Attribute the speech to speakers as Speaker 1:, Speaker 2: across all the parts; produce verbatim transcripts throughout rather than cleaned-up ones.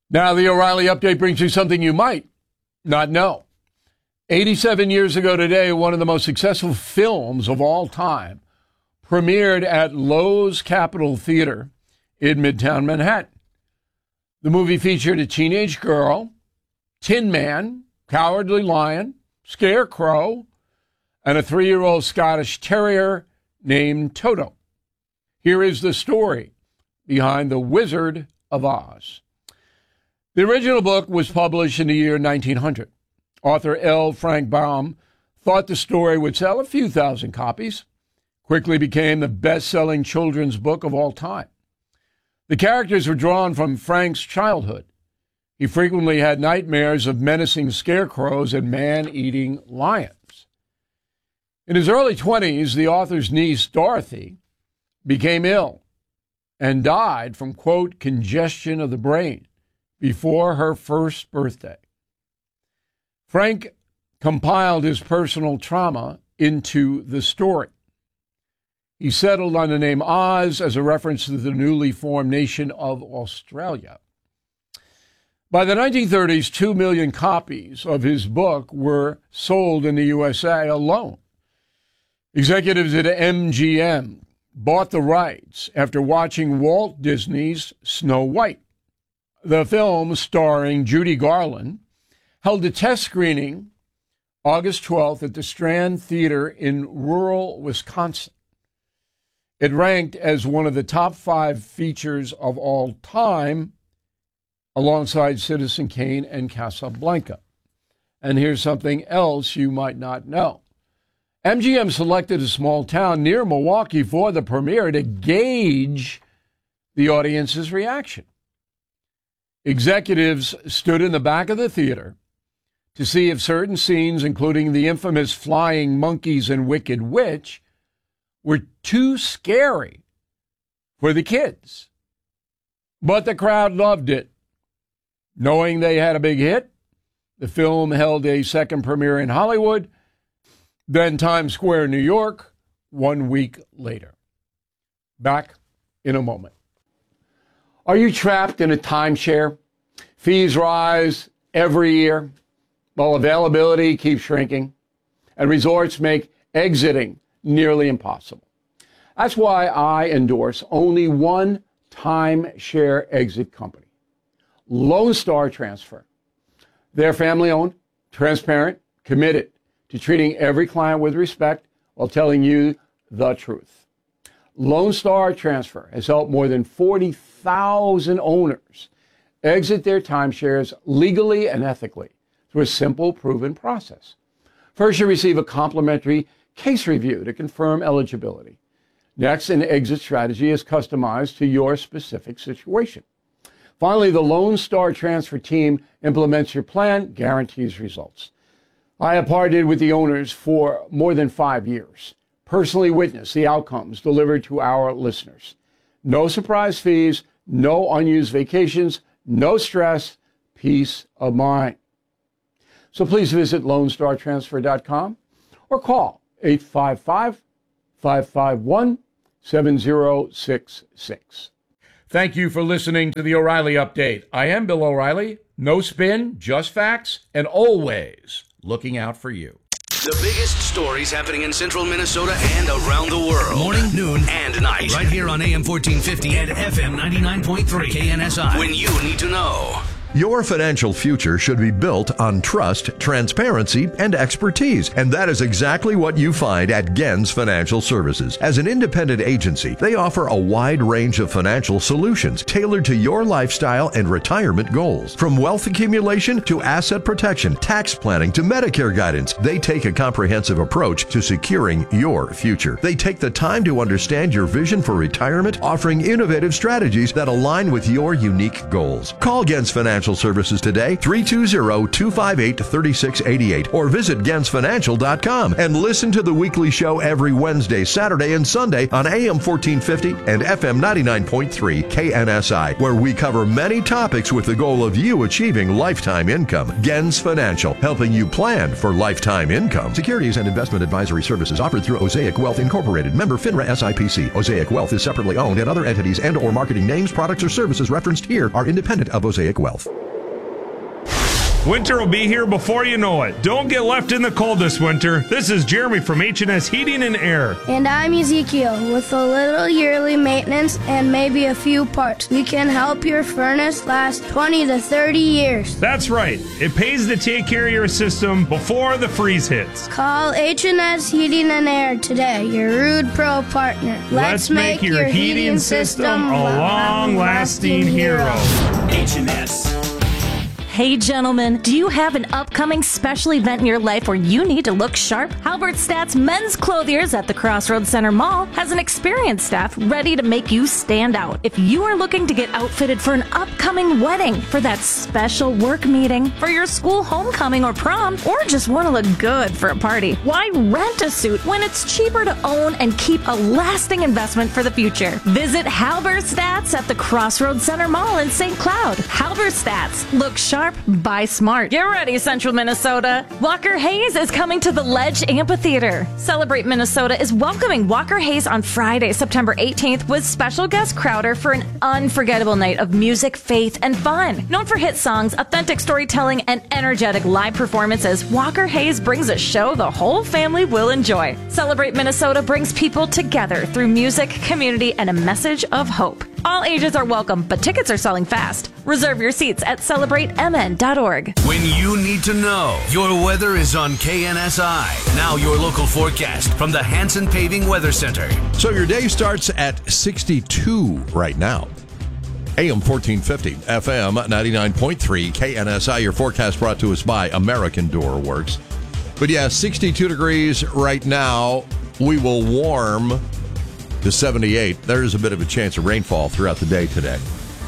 Speaker 1: Now, the O'Reilly Update brings you something you might not know. eighty-seven years ago today, one of the most successful films of all time premiered at Loew's Capitol Theater in Midtown Manhattan. The movie featured a teenage girl, Tin Man, Cowardly Lion, Scarecrow, and a three-year-old Scottish Terrier named Toto. Here is the story behind The Wizard of Oz. The original book was published in the year nineteen hundred. Author L. Frank Baum thought the story would sell a few thousand copies. Quickly became the best-selling children's book of all time. The characters were drawn from Frank's childhood. He frequently had nightmares of menacing scarecrows and man-eating lions. In his early twenties, the author's niece, Dorothy, became ill and died from, quote, congestion of the brain before her first birthday. Frank compiled his personal trauma into the story. He settled on the name Oz as a reference to the newly formed nation of Australia. By the nineteen thirties, two million copies of his book were sold in the U S A alone. Executives at M G M bought the rights after watching Walt Disney's Snow White. The film, starring Judy Garland, held a test screening August twelfth at the Strand Theater in rural Wisconsin. It ranked as one of the top five features of all time, alongside Citizen Kane and Casablanca. And here's something else you might not know. M G M selected a small town near Milwaukee for the premiere to gauge the audience's reaction. Executives stood in the back of the theater to see if certain scenes, including the infamous flying monkeys and Wicked Witch, were too scary for the kids. But the crowd loved it. Knowing they had a big hit, the film held a second premiere in Hollywood, then Times Square, New York, one week later. Back in a moment. Are you trapped in a timeshare? Fees rise every year, while availability keeps shrinking, and resorts make exiting nearly impossible. That's why I endorse only one timeshare exit company, Lone Star Transfer. They're family-owned, transparent, committed to treating every client with respect while telling you the truth. Lone Star Transfer has helped more than forty thousand owners exit their timeshares legally and ethically through a simple, proven process. First, you receive a complimentary case review to confirm eligibility. Next, an exit strategy is customized to your specific situation. Finally, the Lone Star Transfer team implements your plan, guarantees results. I have partnered with the owners for more than five years, personally witnessed the outcomes delivered to our listeners. No surprise fees, no unused vacations, no stress, peace of mind. So please visit lone star transfer dot com or call eight five five, five five one, seven zero six six. Thank you for listening to the O'Reilly Update. I am Bill O'Reilly. No spin, just facts, and always looking out for you.
Speaker 2: The biggest stories happening in central Minnesota and around the world. Morning, noon, and night. Right here on A M fourteen fifty and F M ninety-nine point three K N S I. When you need to know.
Speaker 3: Your financial future should be built on trust, transparency, and expertise. And that is exactly what you find at Gens Financial Services. As an independent agency, they offer a wide range of financial solutions tailored to your lifestyle and retirement goals. From wealth accumulation to asset protection, tax planning to Medicare guidance, they take a comprehensive approach to securing your future. They take the time to understand your vision for retirement, offering innovative strategies that align with your unique goals. Call Gens Financial Services today, three two zero, two five eight, three six eight eight, or visit gens financial dot com and listen to the weekly show every Wednesday, Saturday, and Sunday on A M fourteen fifty and F M ninety-nine point three K N S I, where we cover many topics with the goal of you achieving lifetime income. Gens Financial, helping you plan for lifetime income. Securities and investment advisory services offered through Osaic Wealth Incorporated, member FINRA S I P C. Osaic Wealth is separately owned, and other entities and or marketing names, products, or services referenced here are independent of Osaic Wealth.
Speaker 4: Winter will be here before you know it. Don't get left in the cold this winter. This is Jeremy from H and S Heating and Air.
Speaker 5: And I'm Ezekiel. With a little yearly maintenance and maybe a few parts, we can help your furnace last twenty to thirty years.
Speaker 4: That's right. It pays to take care of your system before the freeze hits.
Speaker 5: Call H and S Heating and Air today, your Rude Pro partner.
Speaker 4: Let's, Let's make, make your, your heating, heating system a long-lasting hero.
Speaker 2: H and S.
Speaker 6: Hey gentlemen, do you have an upcoming special event in your life where you need to look sharp? Halberstadt's Men's Clothiers at the Crossroads Center Mall has an experienced staff ready to make you stand out. If you are looking to get outfitted for an upcoming wedding, for that special work meeting, for your school homecoming or prom, or just want to look good for a party, why rent a suit when it's cheaper to own and keep a lasting investment for the future? Visit Halberstadt's at the Crossroads Center Mall in Saint Cloud. Halberstadt's. Look sharp. Buy smart. Get ready, Central Minnesota. Walker Hayes is coming to the Ledge Amphitheater. Celebrate Minnesota is welcoming Walker Hayes on Friday, September eighteenth with special guest Crowder for an unforgettable night of music, faith, and fun. Known for hit songs, authentic storytelling, and energetic live performances, Walker Hayes brings a show the whole family will enjoy. Celebrate Minnesota brings people together through music, community, and a message of hope. All ages are welcome, but tickets are selling fast. Reserve your seats at celebrate m n dot org.
Speaker 2: When you need to know, your weather is on K N S I. Now your local forecast from the Hanson Paving Weather Center.
Speaker 3: So your day starts at sixty-two right now. A M fourteen fifty, F M ninety-nine point three, K N S I. Your forecast brought to us by American Door Works. But yeah, sixty-two degrees right now. We will warm to seventy-eight. There's a bit of a chance of rainfall throughout the day today.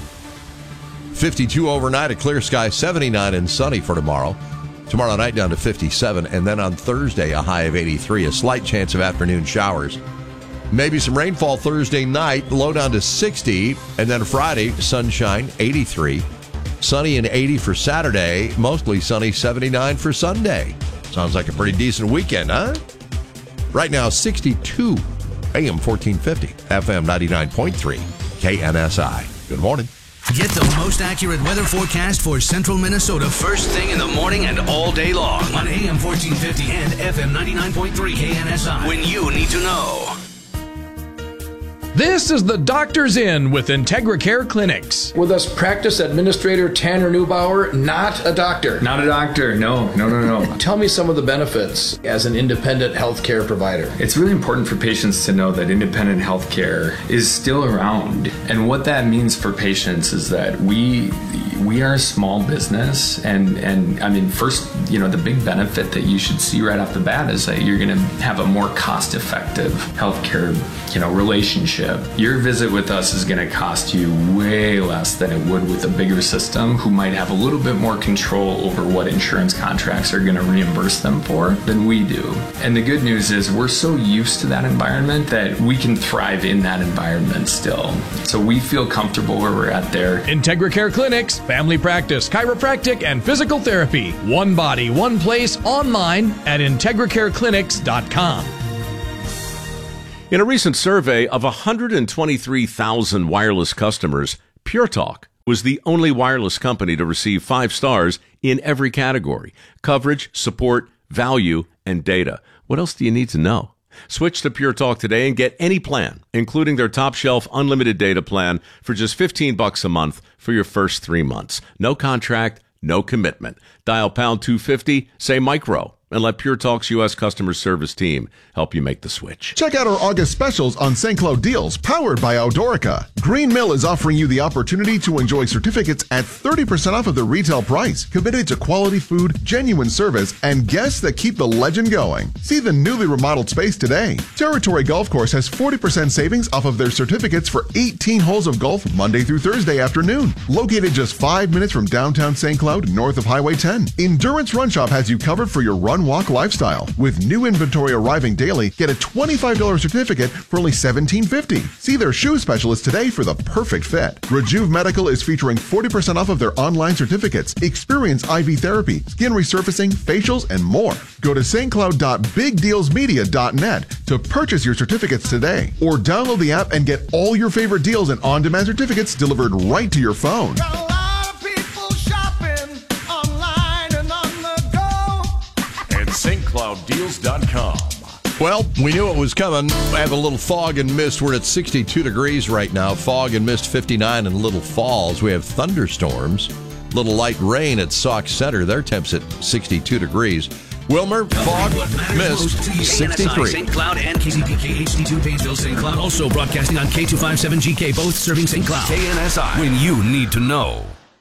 Speaker 3: fifty-two overnight, a clear sky, seventy-nine and sunny for tomorrow. Tomorrow night down to fifty-seven, and then on Thursday a high of eighty-three, a slight chance of afternoon showers. Maybe some rainfall Thursday night, low down to sixty, and then Friday, sunshine, eighty-three. Sunny and eighty for Saturday, mostly sunny, seventy-nine for Sunday. Sounds like a pretty decent weekend, huh? Right now, sixty-two. A M fourteen fifty, F M ninety-nine point three, K N S I. Good morning.
Speaker 2: Get the most accurate weather forecast for Central Minnesota first thing in the morning and all day long on A M fourteen fifty and F M ninety-nine point three K N S I. When you need to know.
Speaker 7: This is the Doctor's Inn with IntegraCare Clinics.
Speaker 8: With us, Practice Administrator Tanner Neubauer, not a doctor.
Speaker 9: Not a doctor, no, no, no, no.
Speaker 8: Tell me some of the benefits as an independent healthcare provider.
Speaker 9: It's really important for patients to know that independent healthcare is still around. And what that means for patients is that we we are a small business. And, and I mean, first, you know, the big benefit that you should see right off the bat is that you're going to have a more cost-effective healthcare, you know, relationship. Your visit with us is going to cost you way less than it would with a bigger system who might have a little bit more control over what insurance contracts are going to reimburse them for than we do. And the good news is we're so used to that environment that we can thrive in that environment still. So we feel comfortable where we're at there.
Speaker 7: IntegraCare Clinics, family practice, chiropractic, and physical therapy. One body, one place, online at integra care clinics dot com.
Speaker 10: In a recent survey of one hundred twenty-three thousand wireless customers, Pure Talk was the only wireless company to receive five stars in every category: coverage, support, value, and data. What else do you need to know? Switch to Pure Talk today and get any plan, including their top shelf unlimited data plan for just fifteen bucks a month for your first three months. No contract, no commitment. Dial pound two fifty, say micro, and let Pure Talk's U S customer service team help you make the switch.
Speaker 11: Check out our August specials on Saint Cloud deals powered by Outdoorica. Green Mill is offering you the opportunity to enjoy certificates at thirty percent off of the retail price, committed to quality food, genuine service, and guests that keep the legend going. See the newly remodeled space today. Territory Golf Course has forty percent savings off of their certificates for eighteen holes of golf Monday through Thursday afternoon. Located just five minutes from downtown Saint Cloud, north of Highway ten. Endurance Run Shop has you covered for your run walk lifestyle. With new inventory arriving daily, get a twenty-five dollars certificate for only seventeen fifty. See their shoe specialist today for the perfect fit. Rejuve Medical is featuring forty percent off of their online certificates. Experience I V therapy, skin resurfacing, facials, and more. Go to st cloud dot big deals media dot net to purchase your certificates today, or download the app and get all your favorite deals and on-demand certificates delivered right to your phone.
Speaker 12: Got a lot of people shopping online
Speaker 2: com.
Speaker 3: Well, we knew it was coming. I have a little fog and mist. We're at sixty-two degrees right now. Fog and mist fifty-nine in Little Falls. We have thunderstorms. Little light rain at Sauk Center. Their temps at sixty-two degrees. Wilmer, fog, mist, sixty-three.
Speaker 2: Saint Cloud and K C P K H D two Painesville, Saint Cloud. Also broadcasting on K two fifty-seven G K, both serving Saint Cloud. K N S I, when you need to know.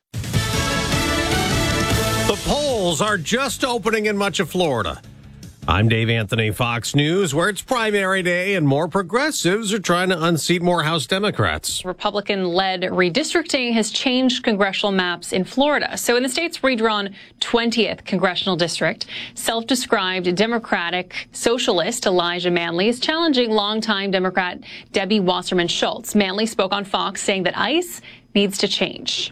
Speaker 12: The polls are just opening in much of Florida. I'm Dave Anthony, Fox News, where it's primary day and more progressives are trying to unseat more House Democrats.
Speaker 13: Republican-led redistricting has changed congressional maps in Florida. So in the state's redrawn twentieth congressional district, self-described Democratic socialist Elijah Manley is challenging longtime Democrat Debbie Wasserman Schultz. Manley spoke on Fox saying that ICE needs to change.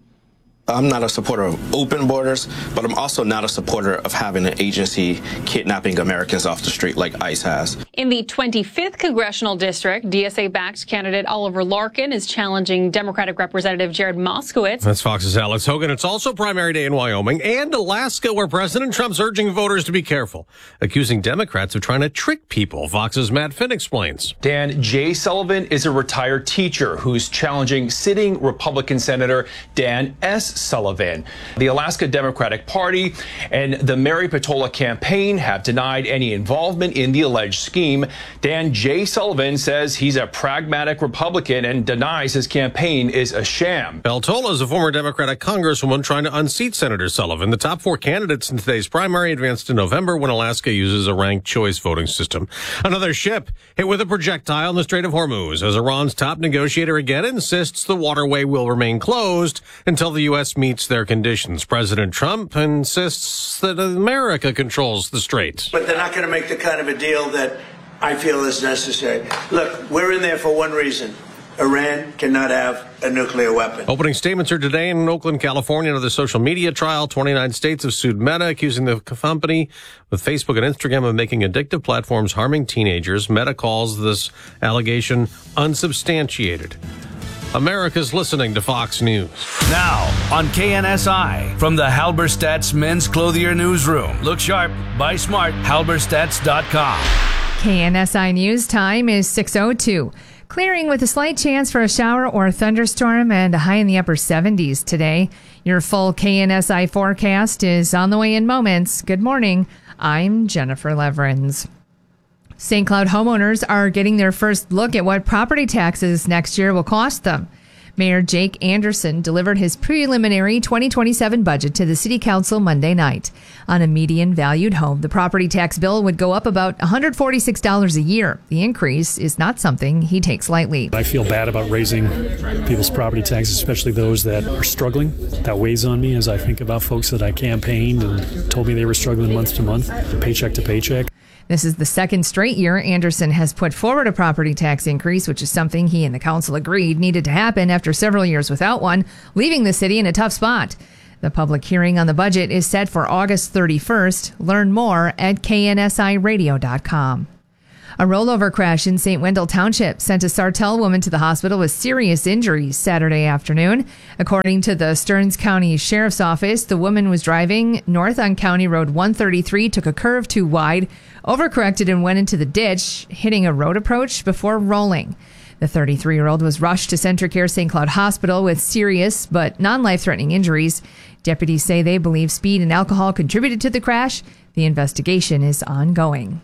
Speaker 14: I'm not a supporter of open borders, but I'm also not a supporter of having an agency kidnapping Americans off the street like ICE has.
Speaker 13: In the twenty-fifth congressional district, D S A-backed candidate Oliver Larkin is challenging Democratic Representative Jared Moskowitz.
Speaker 12: That's Fox's Alex Hogan. It's also primary day in Wyoming and Alaska, where President Trump's urging voters to be careful, accusing Democrats of trying to trick people. Fox's Matt Finn explains.
Speaker 15: Dan J. Sullivan is a retired teacher who's challenging sitting Republican Senator Dan S. Sullivan. The Alaska Democratic Party and the Mary Patola campaign have denied any involvement in the alleged scheme. Dan J. Sullivan says he's a pragmatic Republican and denies his campaign is a sham.
Speaker 12: Peltola is a former Democratic congresswoman trying to unseat Senator Sullivan. The top four candidates in today's primary advanced in November when Alaska uses a ranked choice voting system. Another ship hit with a projectile in the Strait of Hormuz as Iran's top negotiator again insists the waterway will remain closed until the U S meets their conditions. President Trump insists that America controls the strait.
Speaker 16: But they're not going to make the kind of a deal that I feel is necessary. Look, we're in there for one reason. Iran cannot have a nuclear weapon.
Speaker 12: Opening statements are today in Oakland, California, under the social media trial. twenty-nine states have sued Meta, accusing the company with Facebook and Instagram of making addictive platforms harming teenagers. Meta calls this allegation unsubstantiated. America's listening to Fox News.
Speaker 2: Now on K N S I from the Halberstadt's Men's Clothier Newsroom. Look sharp, buy smart, halberstadts dot com.
Speaker 17: K N S I News time is six oh two. Clearing with a slight chance for a shower or thunderstorm and a high in the upper seventies today. Your full K N S I forecast is on the way in moments. Good morning. I'm Jennifer Leverins. Saint Cloud homeowners are getting their first look at what property taxes next year will cost them. Mayor Jake Anderson delivered his preliminary twenty twenty-seven budget to the City Council Monday night. On a median valued home, the property tax bill would go up about one hundred forty-six dollars a year. The increase is not something he takes lightly.
Speaker 18: I feel bad about raising people's property taxes, especially those that are struggling. That weighs on me as I think about folks that I campaigned and told me they were struggling month to month, paycheck to paycheck.
Speaker 17: This is the second straight year Anderson has put forward a property tax increase, which is something he and the council agreed needed to happen after several years without one, leaving the city in a tough spot. The public hearing on the budget is set for August thirty-first. Learn more at K N S I radio dot com. A rollover crash in Saint Wendell Township sent a Sartell woman to the hospital with serious injuries Saturday afternoon. According to the Stearns County Sheriff's Office, the woman was driving north on County Road one thirty-three, took a curve too wide, overcorrected and went into the ditch, hitting a road approach before rolling. The thirty-three-year-old was rushed to CentraCare Saint Cloud Hospital with serious but non-life-threatening injuries. Deputies say they believe speed and alcohol contributed to the crash. The investigation is ongoing.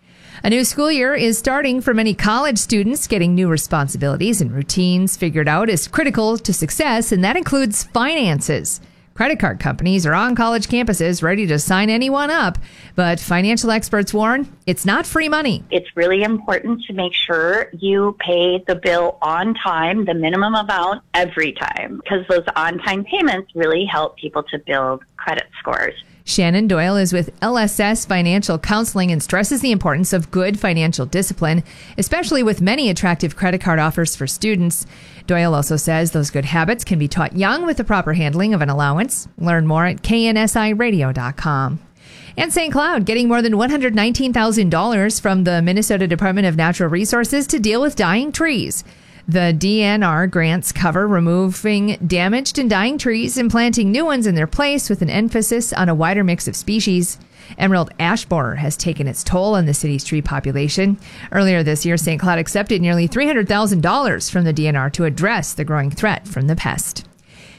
Speaker 17: A new school year is starting for many college students. Getting new responsibilities and routines figured out is critical to success, and that includes finances. Credit card companies are on college campuses ready to sign anyone up, but financial experts warn it's not free money.
Speaker 19: It's really important to make sure you pay the bill on time, the minimum amount every time, because those on-time payments really help people to build credit scores.
Speaker 17: Shannon Doyle is with L S S Financial Counseling and stresses the importance of good financial discipline, especially with many attractive credit card offers for students. Doyle also says those good habits can be taught young with the proper handling of an allowance. Learn more at K N S I radio dot com. And Saint Cloud getting more than one hundred nineteen thousand dollars from the Minnesota Department of Natural Resources to deal with dying trees. The D N R grants cover removing damaged and dying trees and planting new ones in their place with an emphasis on a wider mix of species. Emerald ash borer has taken its toll on the city's tree population. Earlier this year, Saint Cloud accepted nearly three hundred thousand dollars from the D N R to address the growing threat from the pest.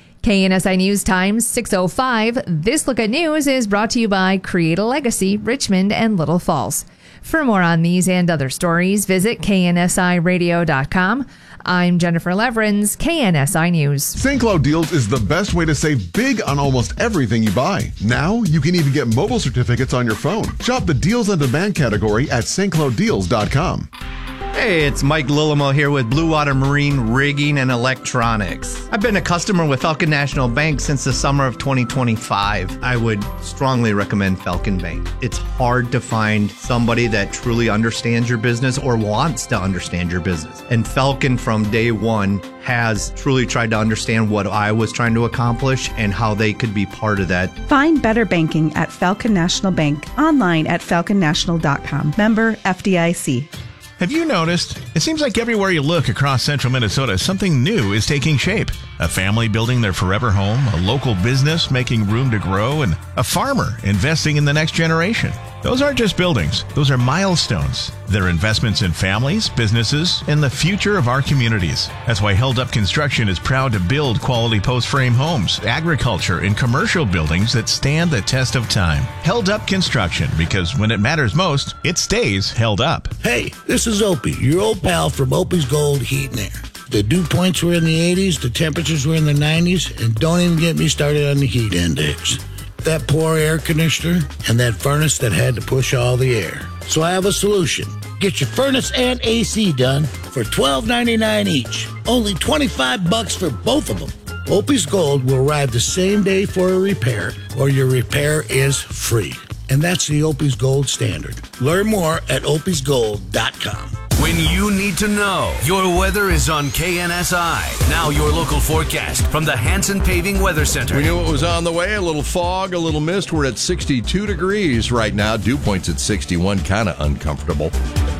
Speaker 17: K N S I News Times six oh five. This Look at News is brought to you by Create a Legacy, Richmond and Little Falls. For more on these and other stories, visit K N S I radio dot com. I'm Jennifer Leverins, K N S I News.
Speaker 11: Saint Cloud Deals is the best way to save big on almost everything you buy. Now, you can even get mobile certificates on your phone. Shop the Deals on Demand category at St Cloud Deals dot com.
Speaker 20: Hey, it's Mike Lillimo here with Blue Water Marine Rigging and Electronics. I've been a customer with Falcon National Bank since the summer of twenty twenty-five. I would strongly recommend Falcon Bank. It's hard to find somebody that truly understands your business or wants to understand your business. And Falcon from day one has truly tried to understand what I was trying to accomplish and how they could be part of that.
Speaker 21: Find better banking at Falcon National Bank, online at falcon national dot com. Member F D I C.
Speaker 22: Have you noticed? It seems like everywhere you look across central Minnesota, something new is taking shape. A family building their forever home, a local business making room to grow, and a farmer investing in the next generation. Those aren't just buildings. Those are milestones. They're investments in families, businesses, and the future of our communities. That's why Held Up Construction is proud to build quality post-frame homes, agriculture, and commercial buildings that stand the test of time. Held Up Construction, because when it matters most, it stays held up.
Speaker 23: Hey, this is Opie, your old pal from Opie's Gold Heat and Air. The dew points were in the eighties, the temperatures were in the nineties, and don't even get me started on the heat index. That poor air conditioner and that furnace that had to push all the air. So I have a solution. Get your furnace and A C done for twelve ninety-nine each. Only twenty-five bucks for both of them. Opie's Gold will arrive the same day for a repair, or your repair is free. And that's the Opie's Gold standard. Learn more at opies gold dot com.
Speaker 2: When you need to know, your weather is on K N S I. Now your local forecast from the Hanson Paving Weather Center.
Speaker 3: We knew it was on the way. A little fog, a little mist. We're at sixty-two degrees right now. Dew point's at sixty-one. Kind of uncomfortable.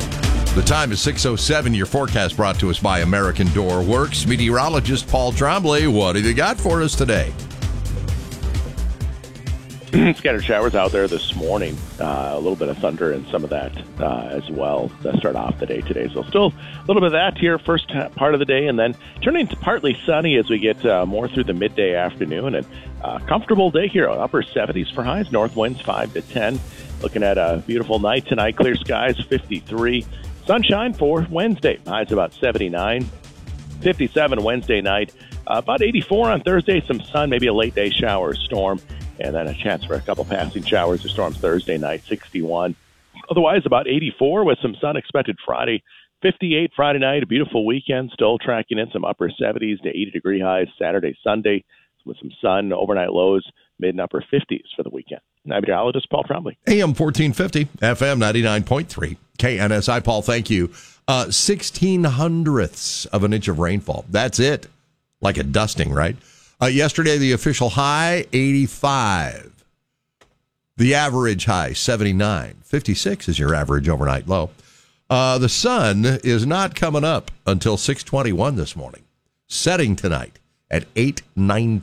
Speaker 3: The time is six oh seven. Your forecast brought to us by American Door Works. Meteorologist Paul Trombley, what have you got for us today?
Speaker 24: Scattered showers out there this morning. Uh, a little bit of thunder and some of that uh, as well to start off the day today. So still a little bit of that here first part of the day, and then turning to partly sunny as we get uh, more through the midday afternoon. And uh, comfortable day here, upper seventies for highs, north winds five to ten. Looking at a beautiful night tonight, clear skies fifty-three. Sunshine for Wednesday, highs about seventy-nine. fifty-seven Wednesday night, uh, about eighty-four on Thursday, some sun, maybe a late day shower or storm. And then a chance for a couple passing showers or storms Thursday night, sixty-one. Otherwise, about eighty-four with some sun expected Friday. fifty-eight Friday night, a beautiful weekend. Still tracking in some upper seventies to eighty degree highs Saturday, Sunday with some sun, overnight lows, mid and upper fifties for the weekend. I'm meteorologist Paul Trombley.
Speaker 3: A M fourteen fifty, F M ninety-nine point three, K N S I. Paul, thank you. Uh, sixteen hundredths of an inch of rainfall. That's it. Like a dusting, right? Uh, yesterday, the official high, eighty-five. The average high, seventy-nine. fifty-six is your average overnight low. Uh, the sun is not coming up until six twenty-one this morning. Setting tonight at eight nineteen.